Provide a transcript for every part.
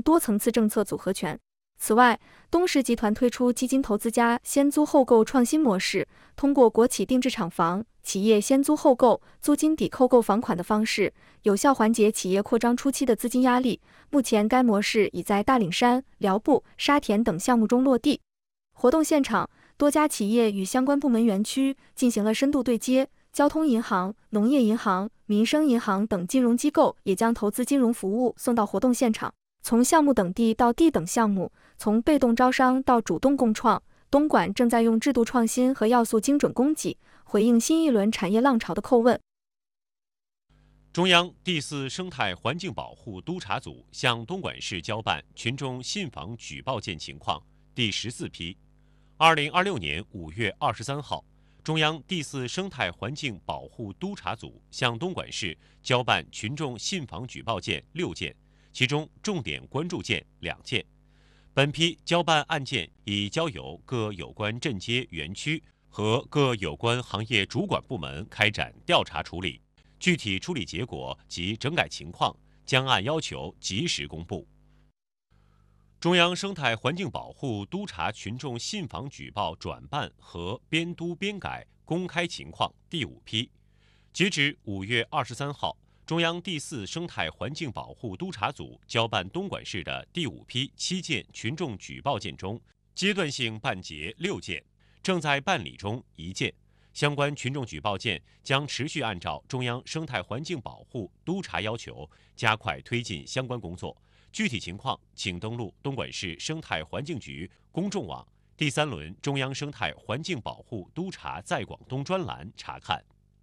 多层次政策组合拳。此外，东石集团推出基金投资加先租后购创新模式，通过国企定制厂房、企业先租后购、租金抵扣购房款的方式，有效缓解企业扩张初期的资金压力。目前该模式已在大岭山、辽埠、沙田等项目中落地。活动现场，多家企业与相关部门园区进行了深度对接，交通银行、农业银行、民生银行等金融机构也将投资金融服务送到活动现场。从项目等地到地等项目，从被动招商到主动共创，东莞正在用制度创新和要素精准供给，回应新一轮产业浪潮的叩问。 中央第4生态环境保护督察组向东莞市交办群众信访举报件情况第14批。2026年5月23号，中央第4生态环境保护督察组向东莞市交办群众信访举报件6件，其中重点关注件2件。本批交办案件已交由各有关镇街园区和各有关行业主管部门开展调查处理，具体处理结果及整改情况将按要求及时公布。中央生态环境保护督察群众信访举报转办和编督编改公开情况第5批。截止5月23号，中央第4生态环境保护督察组交办东莞市的第5批7件群众举报件中，阶段性办结6件，正在办理中1件。相关群众举报件将持续按照中央生态环境保护督察要求，加快推进相关工作。具体情况请登录东莞市生态环境局公众网第3轮中央生态环境保护督察在广东专栏查看。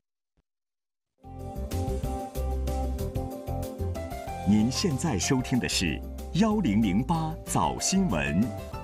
您现在收听的是1008早新闻。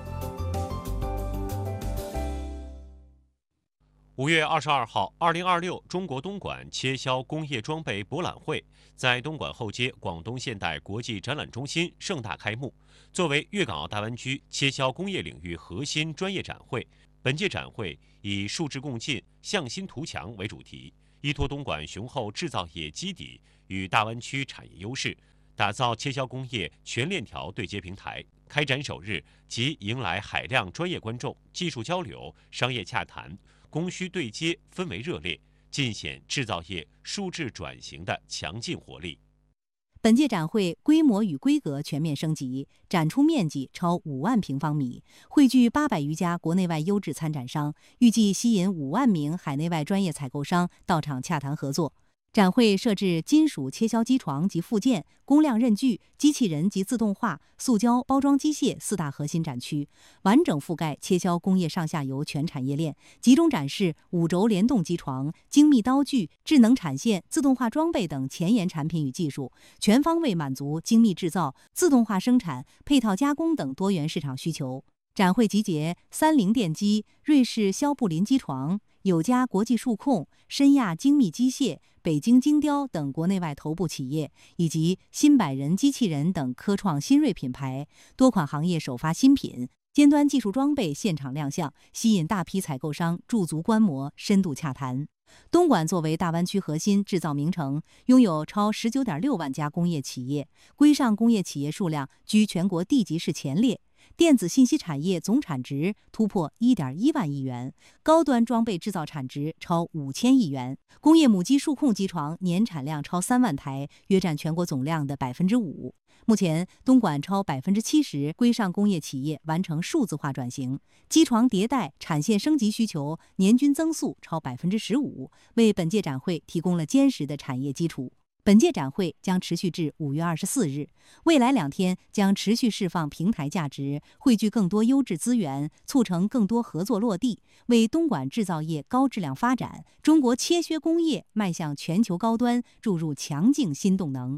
5月22号，2026中国东莞切削工业装备博览会在东莞后街广东现代国际展览中心盛大开幕。作为粤港澳大湾区切削工业领域核心专业展会，本届展会以数质共进、向心图强为主题，依托东莞雄厚制造业基底与大湾区产业优势，打造切削工业全链条对接平台。开展首日即迎来海量专业观众，技术交流、商业洽谈、供需对接氛围热烈，尽显制造业数质转型的强劲活力。 本届展会规模与规格全面升级，展出面积超5万平方米，汇聚800余家国内外优质参展商，预计吸引5万名海内外专业采购商到场洽谈合作。展会设置金属切削机床及附件、工量刃具、机器人及自动化、塑胶包装机械4大核心展区，完整覆盖切削工业上下游全产业链，集中展示5轴联动机床、精密刀具、智能产线、自动化装备等前沿产品与技术，全方位满足精密制造、自动化生产、配套加工等多元市场需求。展会集结三菱电机、瑞士肖布林机床、友嘉国际数控、申亚精密机械、北京精雕等国内外头部企业，以及新百人机器人等科创新锐品牌，多款行业首发新品，尖端技术装备现场亮相，吸引大批采购商驻足观摩，深度洽谈。东莞作为大湾区核心制造名城，拥有超19.6万家工业企业，规上工业企业数量居全国地级市前列。电子信息产业总产值突破1.1万亿元，高端装备制造产值超5000亿元，工业母机数控机床年产量超3万台，约占全国总量的5%。目前，东莞超70%规上工业企业完成数字化转型，机床迭代、产线升级需求年均增速超15%，为本届展会提供了坚实的产业基础。本届展会将持续至5月24日，未来2天将持续释放平台价值，汇聚更多优质资源，促成更多合作落地，为东莞制造业高质量发展、中国切削工业迈向全球高端注入强劲新动能。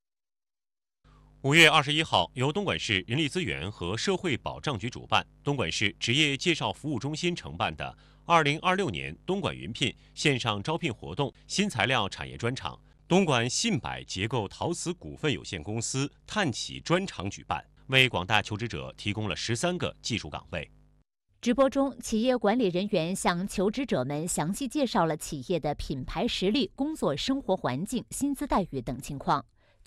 5月21号，由东莞市人力资源和社会保障局主办，东莞市职业介绍服务中心承办的2026年东莞云聘线上招聘活动新材料产业专场，东莞信百结构陶瓷股份有限公司探企专场举办，为广大求职者提供了13个技术岗位。 直播中，企业管理人员向求职者们详细介绍了企业的品牌实力、工作生活环境、薪资待遇等情况。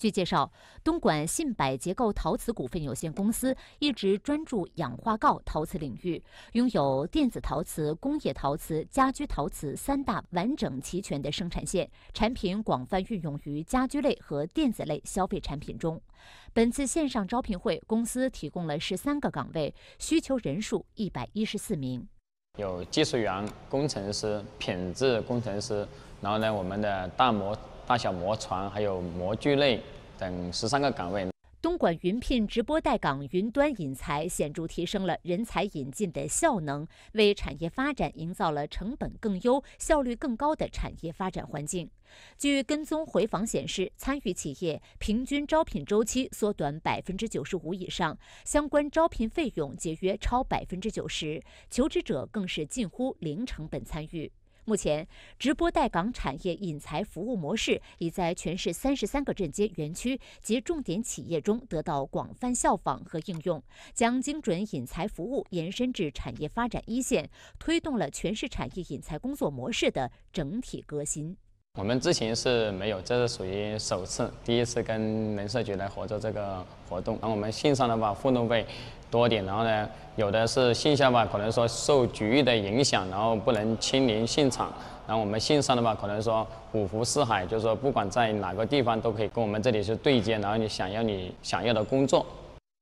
据介绍，东莞信百结构陶瓷股份有限公司一直专注氧化锆陶瓷领域，拥有电子陶瓷、工业陶瓷、家居陶瓷三大完整齐全的生产线，产品广泛运用于家居类和电子类消费产品中。本次线上招聘会，公司提供了13个岗位，需求人数114名。 有技术员、工程师、品质工程师，然后呢，我们的大小模船还有模具类等13个岗位。 东莞云聘直播带岗云端引才，显著提升了人才引进的效能，为产业发展营造了成本更优、效率更高的产业发展环境。据跟踪回访显示，参与企业平均招聘周期缩短95%以上，相关招聘费用节约超90%，求职者更是近乎零成本参与。目前，直播带岗产业引才服务模式已在全市33个镇街园区及重点企业中得到广泛效仿和应用，将精准引才服务延伸至产业发展一线，推动了全市产业引才工作模式的整体革新。 我们之前是没有，这是属于首次，第一次跟人社局来合作这个活动。然后我们线上的话互动会多点，然后呢，有的是线下吧，可能说受局域的影响，然后不能亲临现场。然后我们线上的话，可能说五湖四海，就是说不管在哪个地方都可以跟我们这里是对接，然后你想要的工作。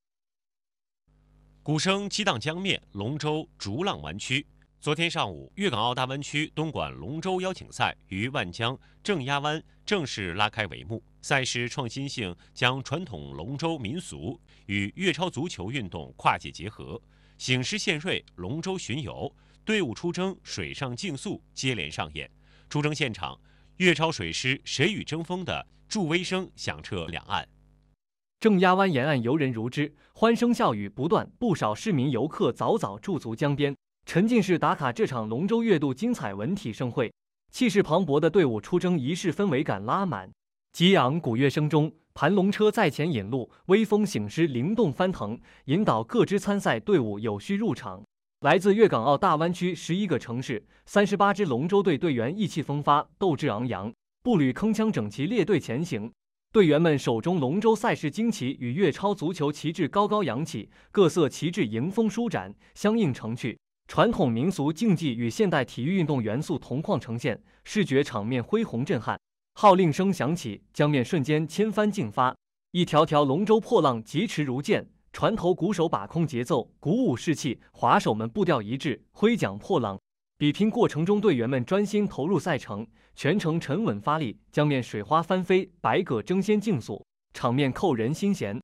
鼓声激荡江面，龙舟逐浪湾区。昨天上午，粤港澳大湾区东莞龙舟邀请赛于万江正鸭湾正式拉开帷幕。赛事创新性将传统龙舟民俗与粤超足球运动跨界结合，醒狮献瑞、龙舟巡游、队伍出征、水上竞速接连上演。出征现场，粤超水师谁与争锋的助威声响彻两岸。 正鸭湾沿岸游人如织，欢声笑语不断，不少市民游客早早驻足江边，沉浸式打卡这场龙舟月度精彩文体盛会。气势磅礴的队伍出征仪式氛围感拉满，激昂鼓乐声中，盘龙车在前引路，威风醒狮灵动翻腾，引导各支参赛队伍有序入场。来自粤港澳大湾区11个城市，38支龙舟队队员意气风发，斗志昂扬，步履铿锵整齐列队前行。队员们手中龙舟赛事旌旗与粤超足球旗帜高高扬起，各色旗帜迎风舒展，相映成趣。传统民俗竞技与现代体育运动元素同框呈现，视觉场面恢宏震撼。号令声响起，江面瞬间千帆竞发，一条条龙舟破浪疾驰如箭，船头鼓手把控节奏，鼓舞士气，划手们步调一致，挥桨破浪。比拼过程中，队员们专心投入赛程，全程沉稳发力，江面水花翻飞，百舸争先竞速，场面扣人心弦。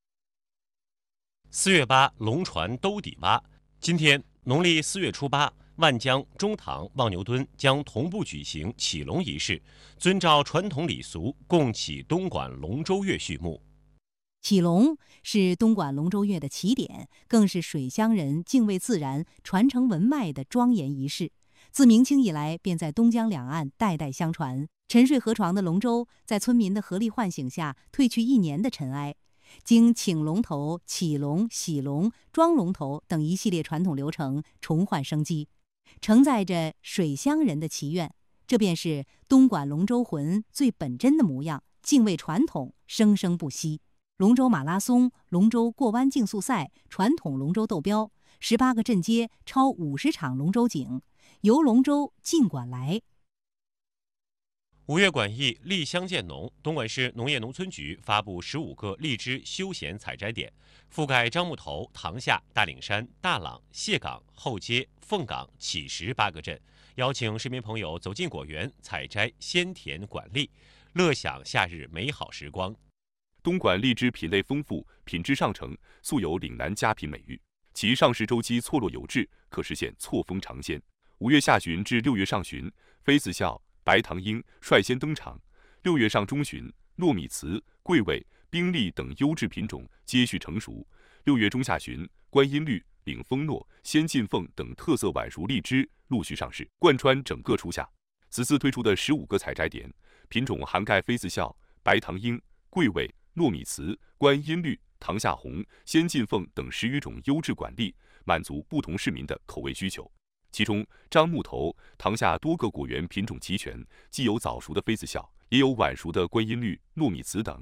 4月8，龙船兜底洼。今天农历4月初8，万江、中塘、望牛墩将同步举行启龙仪式，遵照传统礼俗，共启东莞龙舟月序幕。 启龙是东莞龙舟月的起点，更是水乡人敬畏自然、传承文脉的庄严仪式。自明清以来，便在东江两岸代代相传。沉睡河床的龙舟，在村民的合力唤醒下，褪去1年的尘埃。经请龙头、启龙、洗龙、装龙头等一系列传统流程重焕生机，承载着水乡人的祈愿。这便是东莞龙舟魂最本真的模样，敬畏传统，生生不息。龙舟马拉松、龙舟过弯竞速赛、传统龙舟斗标，18个镇街，超50场龙舟景，游龙舟尽管来。 五月管驿，荔乡见浓。东莞市农业农村局发布15个荔枝休闲采摘点，覆盖樟木头、塘下、大岭山、大朗、蟹岗、后街、凤岗、乞石8个镇，邀请市民朋友走进果园采摘鲜甜管荔，乐享夏日美好时光。 东莞荔枝品类丰富，品质上乘，素有岭南佳品美誉。其上市周期错落有致，可实现错峰尝鲜。5月下旬至6月上旬，妃子笑、白糖樱率先登场；6月上中旬，糯米糍、桂味、冰荔等优质品种接续成熟；6月中下旬，观音绿、领风糯、先进凤等特色晚熟荔枝陆续上市，贯穿整个初夏。此次推出的15个采摘点，品种涵盖妃子笑、白糖樱、桂味、糯米糍、观音绿、塘下红、先进凤等10余种优质管荔，满足不同市民的口味需求。其中，樟木头、塘下多个果园品种齐全，既有早熟的妃子笑，也有晚熟的观音绿、糯米糍等。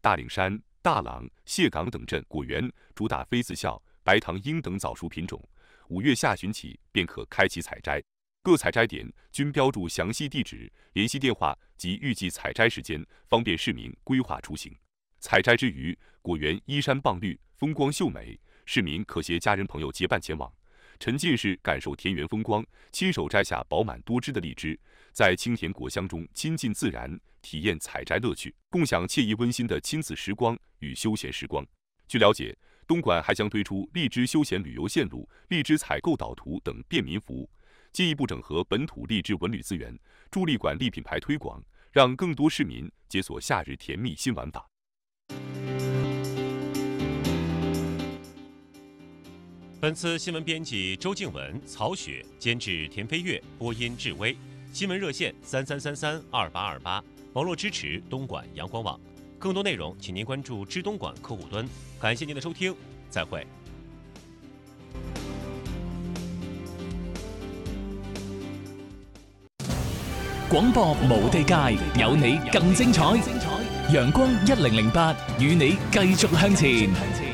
大岭山、大朗、谢岗等镇果园主打妃子笑、白糖樱等早熟品种，5月下旬起便可开启采摘。各采摘点均标注详细地址、联系电话及预计采摘时间，方便市民规划出行。采摘之余，果园依山傍绿，风光秀美，市民可携家人朋友结伴前往，沉浸式感受田园风光，亲手摘下饱满多汁的荔枝，在清甜果香中亲近自然，体验采摘乐趣，共享惬意温馨的亲子时光与休闲时光。据了解，东莞还将推出荔枝休闲旅游线路、荔枝采购导图等便民服务，进一步整合本土荔枝文旅资源，助力管荔品牌推广，让更多市民解锁夏日甜蜜新玩法。 本次新闻编辑周静文、曹雪，监制田飞跃，播音志威。新闻热线33332828，网络支持东莞阳光网。更多内容，请您关注知东莞客户端。感谢您的收听，再会。 廣播無地界，有你更精彩。陽光1008，與你繼續向前。